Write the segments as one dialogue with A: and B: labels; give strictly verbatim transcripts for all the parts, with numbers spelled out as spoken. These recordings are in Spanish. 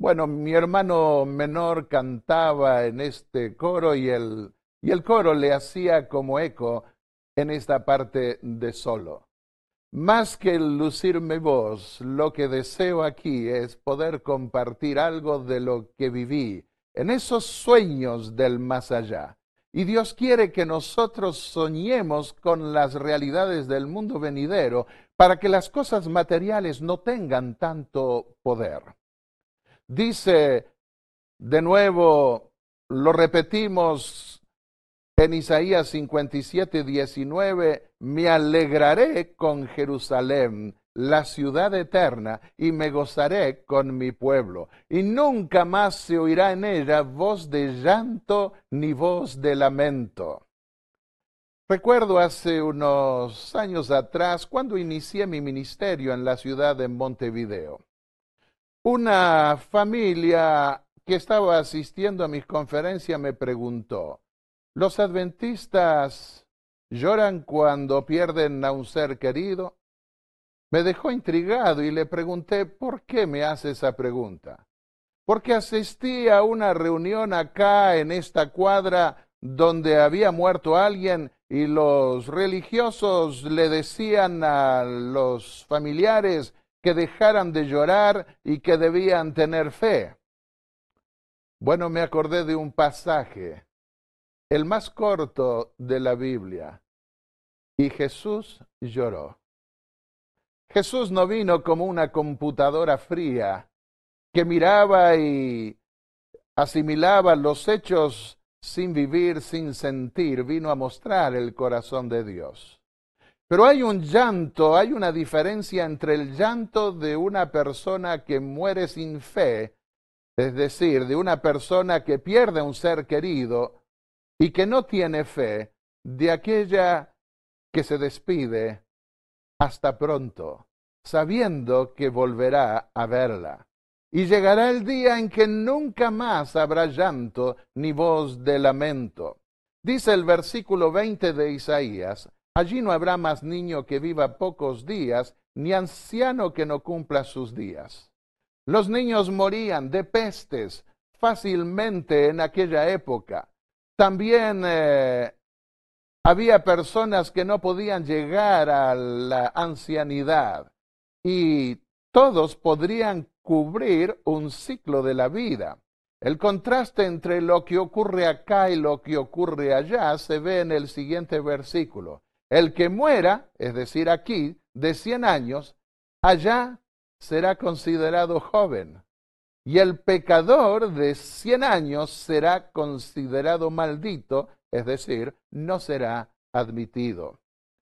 A: Bueno, mi hermano menor cantaba en este coro y el, y el coro le hacía como eco en esta parte de solo. Más que el lucir mi voz, lo que deseo aquí es poder compartir algo de lo que viví en esos sueños del más allá. Y Dios quiere que nosotros soñemos con las realidades del mundo venidero para que las cosas materiales no tengan tanto poder. Dice de nuevo, lo repetimos en Isaías cincuenta y siete, diecinueve, me alegraré con Jerusalén, la ciudad eterna, y me gozaré con mi pueblo. Y nunca más se oirá en ella voz de llanto ni voz de lamento. Recuerdo hace unos años atrás, cuando inicié mi ministerio en la ciudad de Montevideo, una familia que estaba asistiendo a mis conferencias me preguntó, ¿los adventistas lloran cuando pierden a un ser querido? Me dejó intrigado y le pregunté, ¿por qué me hace esa pregunta? Porque asistí a una reunión acá en esta cuadra donde había muerto alguien y los religiosos le decían a los familiares que dejaran de llorar y que debían tener fe. Bueno, me acordé de un pasaje, el más corto de la Biblia, y Jesús lloró. Jesús no vino como una computadora fría que miraba y asimilaba los hechos sin vivir, sin sentir, vino a mostrar el corazón de Dios. Pero hay un llanto, hay una diferencia entre el llanto de una persona que muere sin fe, es decir, de una persona que pierde a un ser querido y que no tiene fe, de aquella que se despide hasta pronto, sabiendo que volverá a verla. Y llegará el día en que nunca más habrá llanto ni voz de lamento. Dice el versículo veinte de Isaías, allí no habrá más niño que viva pocos días, ni anciano que no cumpla sus días. Los niños morían de pestes fácilmente en aquella época. También eh, había personas que no podían llegar a la ancianidad y todos podrían cubrir un ciclo de la vida. El contraste entre lo que ocurre acá y lo que ocurre allá se ve en el siguiente versículo. El que muera, es decir, aquí, de cien años, allá será considerado joven. Y el pecador de cien años será considerado maldito, es decir, no será admitido.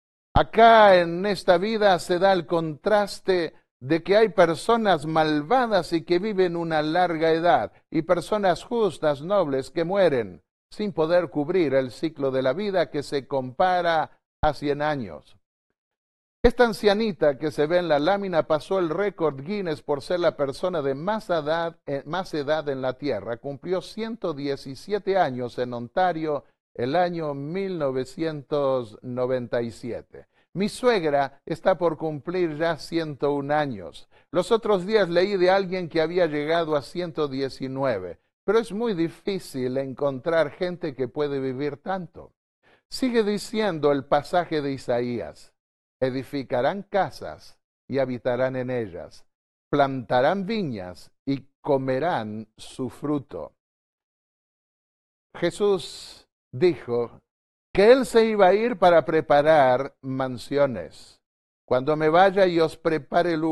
A: Acá en esta vida se da el contraste de que hay personas malvadas y que viven una larga edad, y personas justas, nobles, que mueren sin poder cubrir el ciclo de la vida que se compara a cien años. Esta ancianita que se ve en la lámina pasó el récord Guinness por ser la persona de más edad, eh, más edad en la Tierra. Cumplió ciento diecisiete años en Ontario el año mil novecientos noventa y siete. Mi suegra está por cumplir ya ciento un años. Los otros días leí de alguien que había llegado a ciento diecinueve, pero es muy difícil encontrar gente que puede vivir tanto. Sigue diciendo el pasaje de Isaías. Edificarán casas y habitarán en ellas, plantarán viñas y comerán su fruto. Jesús dijo que Él se iba a ir para preparar mansiones. Cuando me vaya y os prepare lugar,